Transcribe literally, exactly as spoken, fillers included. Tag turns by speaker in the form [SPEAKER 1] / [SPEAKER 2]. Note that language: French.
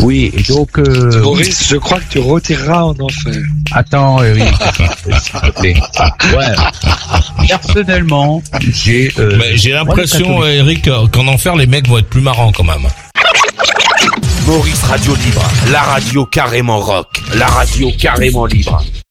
[SPEAKER 1] Oui, et donc... Euh,
[SPEAKER 2] Maurice, je crois que tu retireras en enfer.
[SPEAKER 1] Attends, Eric, s'il te plaît. Ouais. Personnellement, j'ai... Euh,
[SPEAKER 3] Mais j'ai l'impression, moi, Eric, qu'en enfer, les mecs vont être plus marrants quand même.
[SPEAKER 4] Maurice Radio Libre, la radio carrément rock, la radio carrément libre.